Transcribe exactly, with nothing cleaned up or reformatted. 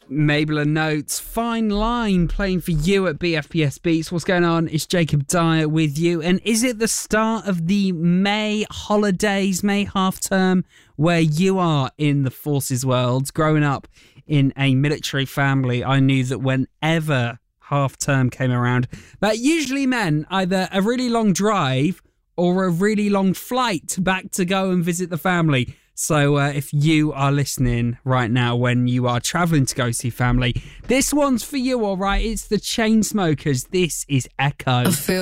Mabel and Notes, Fine Line, playing for you at B F P S Beats. What's going on? It's Jacob Dyer with you. And is it the start of the May holidays, May half term, where you are in the forces world? Growing up in a military family, I knew that whenever half term came around, that usually meant either a really long drive or a really long flight back to go and visit the family. So uh, if you are listening right now when you are travelling to go see family, this one's for you, all right? It's the Chainsmokers. This is Echo.